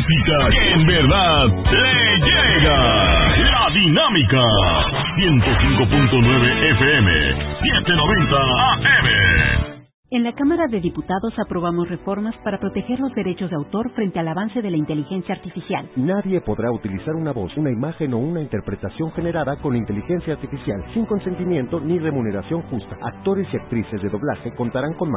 música que en verdad le llega. La Dinámica. 105.9 FM. 790 AM. En la Cámara de Diputados aprobamos reformas para proteger los derechos de autor frente al avance de la inteligencia artificial. Nadie podrá utilizar una voz, una imagen o una interpretación generada con inteligencia artificial sin consentimiento ni remuneración justa. Actores y actrices de doblaje contarán con